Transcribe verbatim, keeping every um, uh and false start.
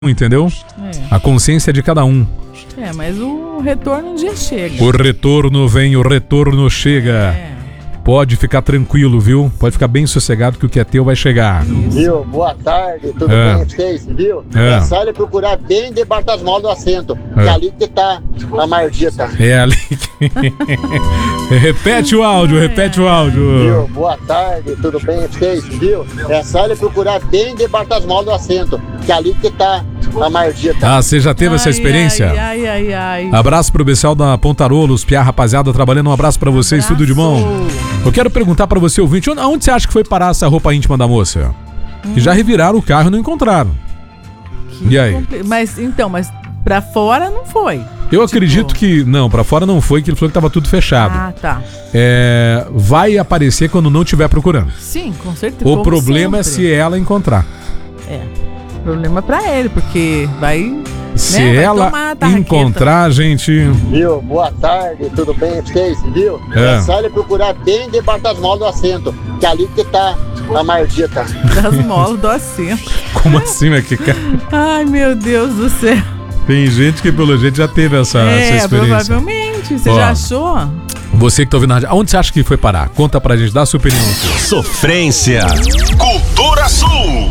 Entendeu? É. A consciência é de cada um. É, mas o retorno um dia chega. O retorno vem, o retorno chega. É. Pode ficar tranquilo, viu? Pode ficar bem sossegado que o que é teu vai chegar. Viu? Boa tarde, tudo É. bem com vocês, viu? É. É só ele procurar bem debaixo das molas do assento, É. que é ali que tá a mardita. É ali que... Repete o áudio, repete o áudio. Viu? Boa tarde, tudo bem com vocês, viu? É só ele procurar bem debaixo das molas do assento, que é ali que tá a mardita. Ah, você já teve essa Ai, experiência? Ai, ai, ai, ai. Abraço pro pessoal da Pontarolos, Pia rapaziada trabalhando, um abraço pra vocês, tudo de bom. Eu quero perguntar pra você, ouvinte, onde- aonde você acha que foi parar essa roupa íntima da moça? Que já reviraram o carro e não encontraram. E aí? Compli- Mas, então, mas pra fora não foi. Eu acredito que, não, pra fora não foi, que ele falou que tava tudo fechado. Ah, tá. É, vai aparecer quando não estiver procurando. Sim, com certeza. O como problema é sempre. se ela encontrar. É. O problema é pra ele, porque vai... Se né, vai ela tomar a tarraqueta. encontrar, gente... Viu? Boa tarde, tudo bem com vocês, viu? É. É. só ele procurar bem debaixo das molas do assento, que é ali que tá a mardita. Das molas do assento. Como assim, é que cara? Ai, meu Deus do céu. Tem gente que pelo jeito já teve essa, essa É, experiência. provavelmente. Você Ó. já achou? Você que tá ouvindo a rádio, aonde você acha que foi parar? Conta pra gente, dá a sua opinião aqui. Sofrência. Cultura Sul.